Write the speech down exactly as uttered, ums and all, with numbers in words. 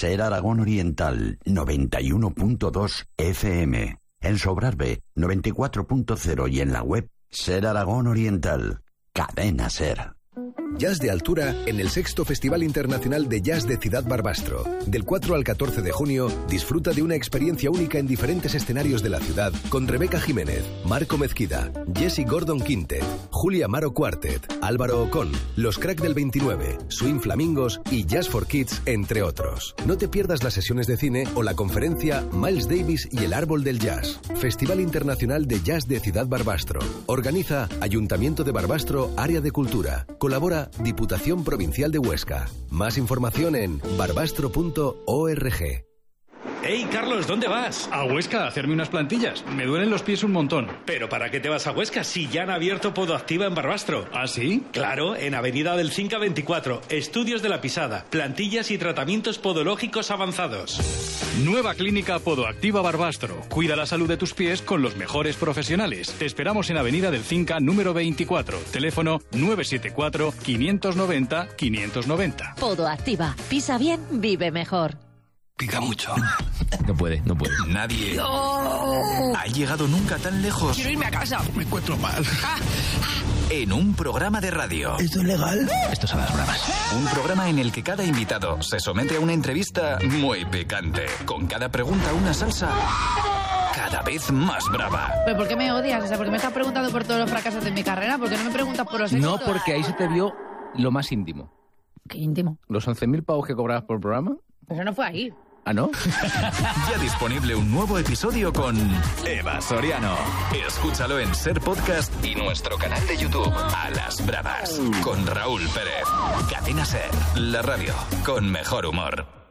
Ser Aragón Oriental, noventa y uno punto dos F M. En Sobrarbe, noventa y cuatro punto cero y en la web Ser Aragón Oriental. Cadena Ser. Jazz de altura en el sexto Festival Internacional de Jazz de Ciudad Barbastro. Del cuatro al catorce de junio, disfruta de una experiencia única en diferentes escenarios de la ciudad con Rebeca Jiménez, Marco Mezquida, Jesse Gordon Quintet, Julia Amaro Quartet, Álvaro Ocón, Los Crack del veintinueve, Swing Flamingos y Jazz for Kids, entre otros. No te pierdas las sesiones de cine o la conferencia Miles Davis y el Árbol del Jazz. Festival Internacional de Jazz de Ciudad Barbastro. Organiza Ayuntamiento de Barbastro, Área de Cultura. Colabora Diputación Provincial de Huesca. Más información en barbastro punto org. ¡Hey, Carlos! ¿Dónde vas? A Huesca, a hacerme unas plantillas. Me duelen los pies un montón. ¿Pero para qué te vas a Huesca si ya han abierto Podoactiva en Barbastro? ¿Ah, sí? Claro, en Avenida del Cinca veinticuatro. Estudios de la Pisada. Plantillas y tratamientos podológicos avanzados. Nueva clínica Podoactiva Barbastro. Cuida la salud de tus pies con los mejores profesionales. Te esperamos en Avenida del Cinca, número veinticuatro. Teléfono nueve siete cuatro, quinientos noventa, quinientos noventa. Podoactiva. Pisa bien, vive mejor. Pica mucho. No puede, no puede. Nadie ¡No! ha llegado nunca tan lejos. Quiero irme a casa. Me encuentro mal. En un programa de radio. ¿Esto es legal? Esto son las bromas. Un programa en el que cada invitado se somete a una entrevista muy picante. Con cada pregunta una salsa cada vez más brava. ¿Pero por qué me odias? O sea, ¿por qué me estás preguntando por todos los fracasos de mi carrera? ¿Por qué no me preguntas por los éxitos? No, porque ahí se te vio lo más íntimo. ¿Qué íntimo? Los once mil pavos que cobrabas por programa. Pero eso no fue ahí. ¿Ah, no? Ya disponible un nuevo episodio con Eva Soriano. Escúchalo en Ser Podcast y nuestro canal de YouTube, A las Bravas, con Raúl Pérez. Cadena Ser, la radio con mejor humor.